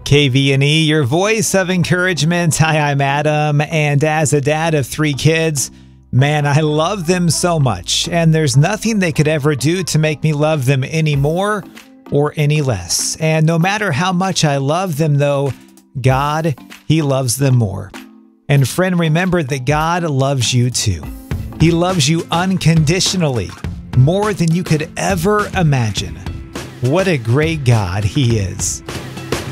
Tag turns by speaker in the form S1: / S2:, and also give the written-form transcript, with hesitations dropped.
S1: KVNE, your voice of encouragement. Hi, I'm Adam, and as a dad of 3 kids, man, I love them so much, and there's nothing they could ever do to make me love them any more or any less. And no matter how much I love them, though, God, He loves them more. And friend, remember that God loves you too. He loves you unconditionally, more than you could ever imagine. What a great God He is.